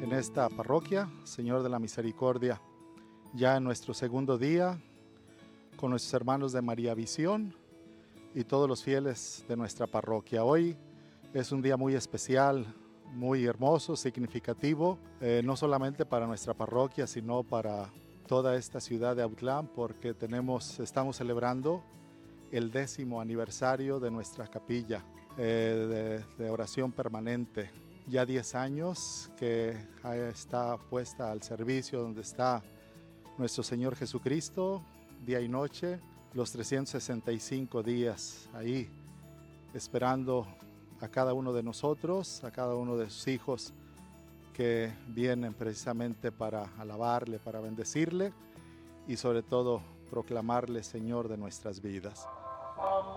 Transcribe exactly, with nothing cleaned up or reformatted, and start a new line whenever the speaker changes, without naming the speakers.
en esta parroquia, Señor de la Misericordia, ya en nuestro segundo día, con nuestros hermanos de María Visión y todos los fieles de nuestra parroquia. Hoy es un día muy especial, muy hermoso, significativo, eh, no solamente para nuestra parroquia, sino para toda esta ciudad de Autlán, porque tenemos, estamos celebrando el décimo aniversario de nuestra capilla eh, de, de oración permanente. Ya diez años que está puesta al servicio, donde está nuestro Señor Jesucristo, día y noche, los trescientos sesenta y cinco días ahí, esperando a cada uno de nosotros, a cada uno de sus hijos que vienen precisamente para alabarle, para bendecirle y sobre todo proclamarle Señor de nuestras vidas.